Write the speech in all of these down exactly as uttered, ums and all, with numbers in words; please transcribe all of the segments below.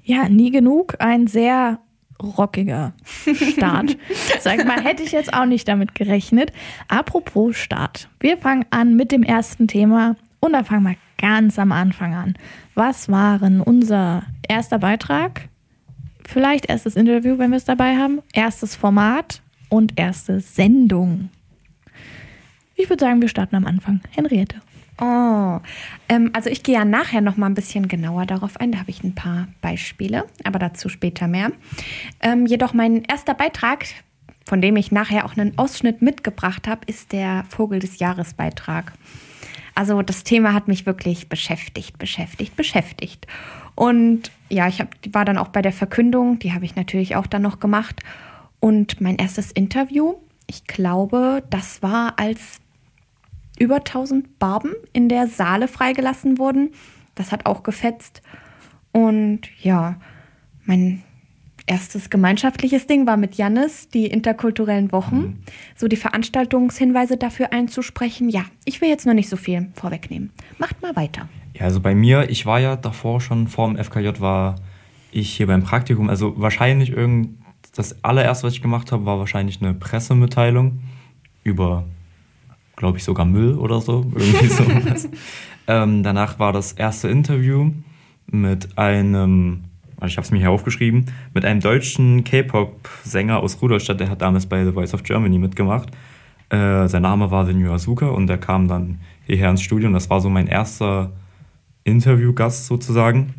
Ja, nie genug. Ein sehr rockiger Start. Sag mal, hätte ich jetzt auch nicht damit gerechnet. Apropos Start. Wir fangen an mit dem ersten Thema und da fangen wir ganz am Anfang an. Was waren unser erster Beitrag? Vielleicht erstes Interview, wenn wir es dabei haben. Erstes Format und erste Sendung. Ich würde sagen, wir starten am Anfang. Henriette. Oh, ähm, also ich gehe ja nachher noch mal ein bisschen genauer darauf ein. Da habe ich ein paar Beispiele, aber dazu später mehr. Ähm, jedoch mein erster Beitrag, von dem ich nachher auch einen Ausschnitt mitgebracht habe, ist der Vogel des Jahres Beitrag. Also das Thema hat mich wirklich beschäftigt, beschäftigt, beschäftigt. Und ja, ich hab, war dann auch bei der Verkündung, die habe ich natürlich auch dann noch gemacht. Und mein erstes Interview, ich glaube, das war, als über tausend Barben in der Saale freigelassen wurden. Das hat auch gefetzt. Und ja, mein erstes gemeinschaftliches Ding war mit Jannis, die interkulturellen Wochen. Mhm. So die Veranstaltungshinweise dafür einzusprechen. Ja, ich will jetzt noch nicht so viel vorwegnehmen. Macht mal weiter. Ja, also bei mir, ich war ja davor schon, vor dem F K J war ich hier beim Praktikum. Also wahrscheinlich irgend, das allererste, was ich gemacht habe, war wahrscheinlich eine Pressemitteilung über, glaube ich, sogar Müll oder so. Irgendwie sowas. ähm, danach war das erste Interview mit einem, also ich habe es mir hier aufgeschrieben, mit einem deutschen K-Pop-Sänger aus Rudolstadt, der hat damals bei The Voice of Germany mitgemacht. Äh, sein Name war Senyu Asuka und der kam dann hierher ins Studio und das war so mein erster Interviewgast sozusagen.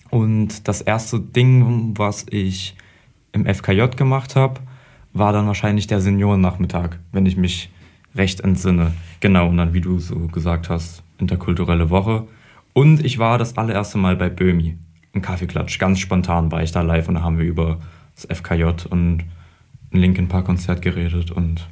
Und das erste Ding, was ich im F K J gemacht habe, war dann wahrscheinlich der Seniorennachmittag, wenn ich mich recht entsinne. Genau, und dann, wie du so gesagt hast, interkulturelle Woche. Und ich war das allererste Mal bei Böhmi im Kaffeeklatsch. Ganz spontan war ich da live und da haben wir über das F K J und ein Linkin Park Konzert geredet und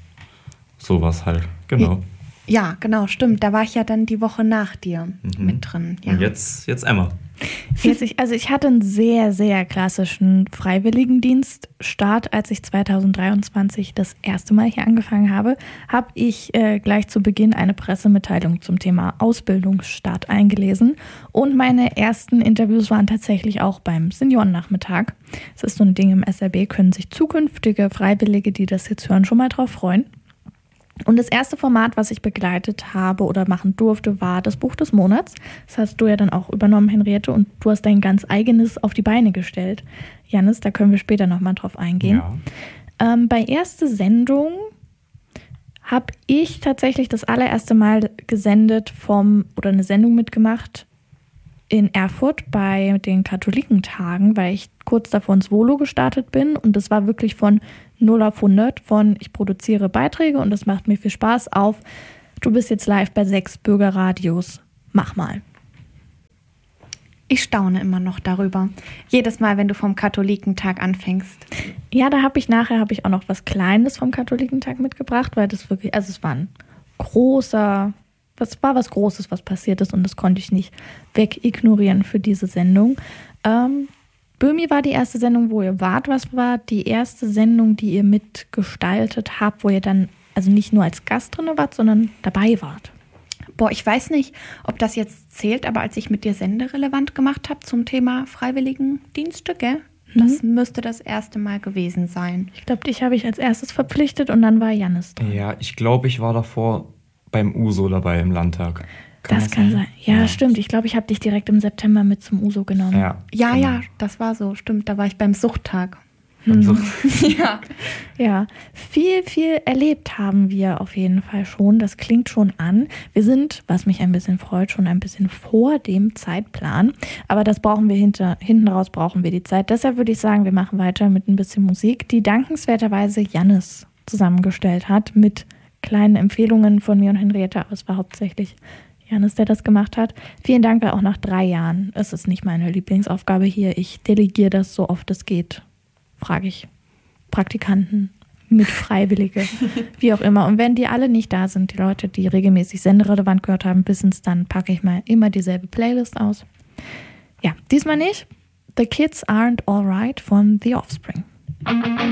sowas halt. Genau. Ja, genau, stimmt. Da war ich ja dann die Woche nach dir mhm. mit drin. Ja. Und jetzt, jetzt Emma. Jetzt ich, also ich hatte einen sehr, sehr klassischen Freiwilligendienststart, als ich zweitausenddreiundzwanzig das erste Mal hier angefangen habe, habe ich äh, gleich zu Beginn eine Pressemitteilung zum Thema Ausbildungsstart eingelesen und meine ersten Interviews waren tatsächlich auch beim Seniorennachmittag. Das ist so ein Ding im S R B, können sich zukünftige Freiwillige, die das jetzt hören, schon mal drauf freuen. Und das erste Format, was ich begleitet habe oder machen durfte, war das Buch des Monats. Das hast du ja dann auch übernommen, Henriette, und du hast dein ganz eigenes auf die Beine gestellt. Jannis, da können wir später nochmal drauf eingehen. Ja. Ähm, bei erste Sendung habe ich tatsächlich das allererste Mal gesendet vom oder eine Sendung mitgemacht in Erfurt bei den Katholikentagen, weil ich kurz davor ins Volo gestartet bin und das war wirklich von null auf hundert, von ich produziere Beiträge und das macht mir viel Spaß auf, du bist jetzt live bei sechs Bürgerradios, mach mal. Ich staune immer noch darüber. Jedes Mal, wenn du vom Katholikentag anfängst. Ja, da habe ich nachher habe ich auch noch was Kleines vom Katholikentag mitgebracht, weil das wirklich, also es war ein großer, das war was Großes, was passiert ist und das konnte ich nicht wegignorieren für diese Sendung. Ähm, Böhmi war die erste Sendung, wo ihr wart. Was war die erste Sendung, die ihr mitgestaltet habt, wo ihr dann also nicht nur als Gast drin wart, sondern dabei wart? Boah, ich weiß nicht, ob das jetzt zählt, aber als ich mit dir senderelevant gemacht habe zum Thema Freiwilligendienste, gell? Mhm. Das müsste das erste Mal gewesen sein. Ich glaube, dich habe ich als erstes verpflichtet und dann war Jannis dran. Ja, ich glaube, ich war davor beim U S O dabei im Landtag. Kann das, das kann sein. sein. Ja, ja, stimmt. Ich glaube, ich habe dich direkt im September mit zum U S O genommen. Ja, ja, genau. ja, das war so. Stimmt, da war ich beim Suchttag. Beim Sucht- ja. ja, viel, viel erlebt haben wir auf jeden Fall schon. Das klingt schon an. Wir sind, was mich ein bisschen freut, schon ein bisschen vor dem Zeitplan. Aber das brauchen wir hinter, hinten raus brauchen wir die Zeit. Deshalb würde ich sagen, wir machen weiter mit ein bisschen Musik, die dankenswerterweise Jannis zusammengestellt hat mit kleinen Empfehlungen von mir und Henriette. Aber es war hauptsächlich Jannis, der das gemacht hat. Vielen Dank, weil auch nach drei Jahren ist es nicht meine Lieblingsaufgabe hier. Ich delegiere das so oft es geht. Frage ich Praktikanten, Mitfreiwillige, wie auch immer. Und wenn die alle nicht da sind, die Leute, die regelmäßig senderelevant gehört haben, wissen es, dann packe ich mal immer dieselbe Playlist aus. Ja, diesmal nicht. The Kids Aren't Alright von The Offspring.